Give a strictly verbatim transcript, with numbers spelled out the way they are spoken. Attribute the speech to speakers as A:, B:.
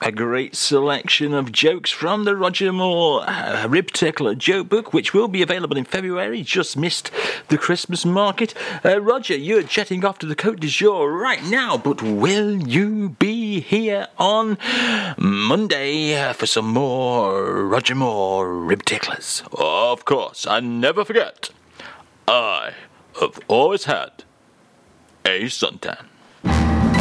A: a great selection of jokes from the Roger Moore uh, Rib Tickler joke book, which will be available in February. Just missed the Christmas market. Uh, Roger, you're jetting off to the Côte d'Azur right now, but will you be here on Monday uh, for some more Roger Moore Rib Ticklers? Of course, and never forget, I have always had a suntan.